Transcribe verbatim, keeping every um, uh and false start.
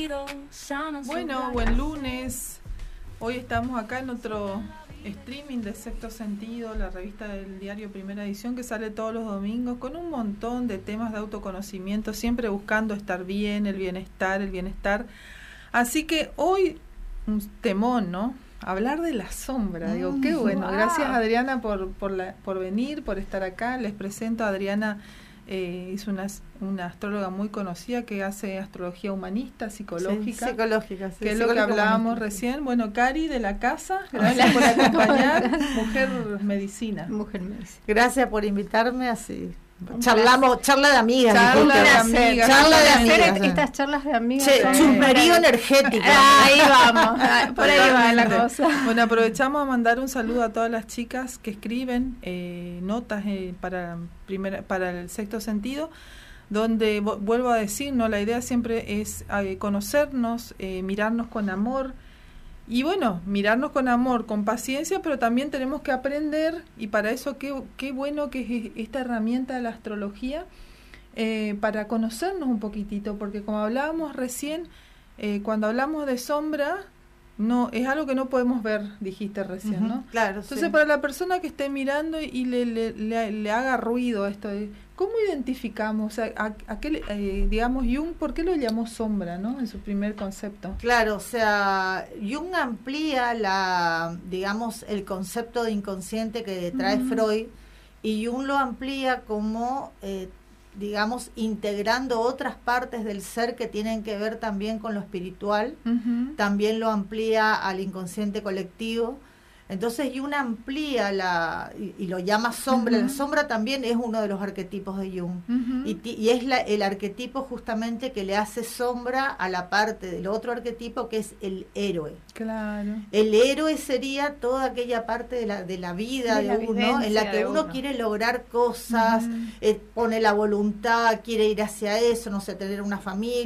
Bueno, buen lunes. Hoy estamos acá en otro streaming de Sexto Sentido, la revista del diario Primera Edición, que sale todos los domingos con un montón de temas de autoconocimiento, siempre buscando estar bien, el bienestar, el bienestar. Así que hoy, un temón, ¿no? Hablar de la sombra. Digo, qué bueno. Wow. Gracias, Adriana, por, por, la, por venir, por estar acá. Les presento a Adriana. Eh, es una, una astróloga muy conocida que hace astrología humanista, psicológica, sí, psicológica, sí, que es lo que hablábamos humanista. recién. Bueno, Cari de la casa, gracias por acompañar. Mujer Medicina. Mujer Medicina. Gracias por invitarme, así charlamos, charla de amigas. Charla de dijiste. amigas. Charla de Charla amigas. Hacer estas charlas de amigas. Che, son- chusmerío energético. Ahí vamos, ah, por ahí va la Totalmente. cosa. Bueno, aprovechamos a mandar un saludo a todas las chicas que escriben eh, notas eh, para, primera, para el Sexto Sentido, donde vo- vuelvo a decir, no, la idea siempre es eh, conocernos, eh, mirarnos con amor. Y bueno, mirarnos con amor, con paciencia, pero también tenemos que aprender, y para eso qué, qué bueno que es esta herramienta de la astrología, eh, para conocernos un poquitito, porque como hablábamos recién, eh, cuando hablamos de sombra, no es algo que no podemos ver, dijiste recién, ¿no? Uh-huh, claro, Entonces, sí. para la persona que esté mirando y le, le, le, le haga ruido esto, de, ¿cómo identificamos? O sea, a, a qué le- eh, digamos, Jung, ¿por qué lo llamó sombra, no? En su primer concepto. Claro, o sea, Jung amplía la, digamos, el concepto de inconsciente que trae Ujú. Freud, y Jung lo amplía como, eh, digamos, integrando otras partes del ser que tienen que ver también con lo espiritual. Uh-huh. También lo amplía al inconsciente colectivo. Entonces Jung amplía la y, y lo llama sombra. Ujú. La sombra también es uno de los arquetipos de Jung. Uh-huh. Y, ti- y es la, el arquetipo justamente que le hace sombra a la parte del otro arquetipo, que es el héroe. Claro. El héroe sería toda aquella parte de la, de la vida De de, la uno, vivencia en la que de uno, uno. quiere lograr cosas, Ujú. eh, pone la voluntad, quiere ir hacia eso, no sé, tener una familia,